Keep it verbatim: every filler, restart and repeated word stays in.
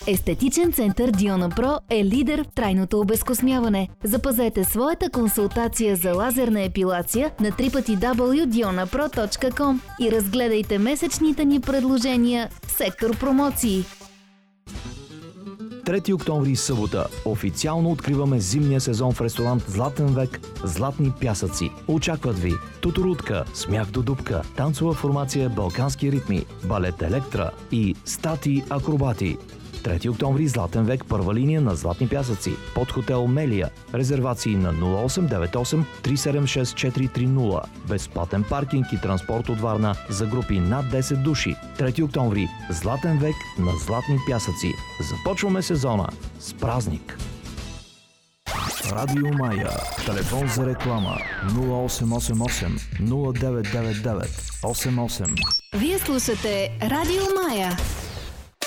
Естетичен център Диона Про е лидер в трайното обезкосмяване. Запазете своята консултация за лазерна епилация на дабъл ю дабъл ю дабъл ю точка диона про точка ком и разгледайте месечните ни предложения в сектор промоции. трети октомври, събота. Официално откриваме зимния сезон в ресторант Златен век Златни пясъци. Очакват ви тутурутка, смях до дупка, танцова формация Балкански ритми, балет Електра и стати акробати. трети октомври, Златен век, първа линия на Златни пясъци, под хотел Мелия. Резервации на нула осем девет осем три седем шест четири три нула. Безплатен паркинг и транспорт от Варна за групи над десет души. трети октомври, Златен век на Златни пясъци. Започваме сезона с празник! Радио Мая. Телефон за реклама нула осем осем осем нула девет девет девет осем осем. Вие слушате Радио Мая.